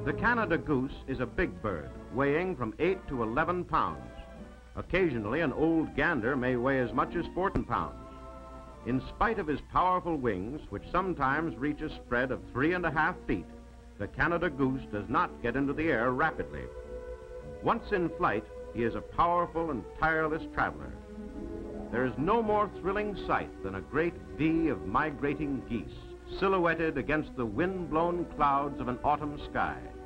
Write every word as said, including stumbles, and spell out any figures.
The Canada goose is a big bird, weighing from eight to eleven pounds. Occasionally, an old gander may weigh as much as fourteen pounds. In spite of his powerful wings, which sometimes reach a spread of three and a half feet, the Canada goose does not get into the air rapidly. Once in flight, he is a powerful and tireless traveler. There is no more thrilling sight than a great V of migrating geese, silhouetted against the wind-blown clouds of an autumn sky.